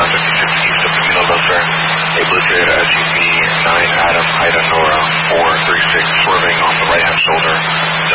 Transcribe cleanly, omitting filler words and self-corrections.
ground 56 east of Camino del Sur. A Blue Toyota SUV 9 Adam Ida Nora 436 swerving on the right hand shoulder.